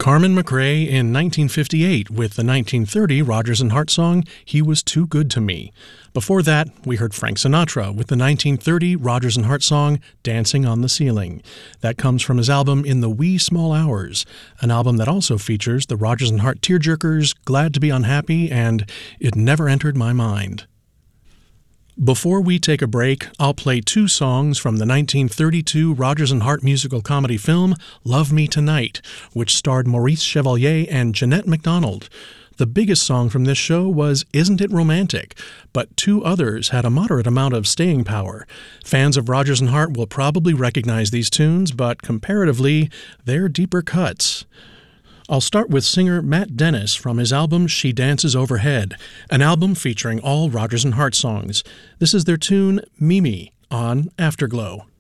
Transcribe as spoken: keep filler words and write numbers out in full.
Carmen McRae in nineteen fifty-eight with the nineteen thirty Rodgers and Hart song, He Was Too Good to Me. Before that, we heard Frank Sinatra with the nineteen thirty Rodgers and Hart song, Dancing on the Ceiling. That comes from his album In the Wee Small Hours, an album that also features the Rodgers and Hart Tearjerkers, Glad to Be Unhappy, and It Never Entered My Mind. Before we take a break, I'll play two songs from the nineteen thirty-two Rodgers and Hart musical comedy film Love Me Tonight, which starred Maurice Chevalier and Jeanette MacDonald. The biggest song from this show was Isn't It Romantic, but two others had a moderate amount of staying power. Fans of Rodgers and Hart will probably recognize these tunes, but comparatively, they're deeper cuts. I'll start with singer Matt Dennis from his album She Dances Overhead, an album featuring all Rodgers and Hart songs. This is their tune, Mimi, on Afterglow.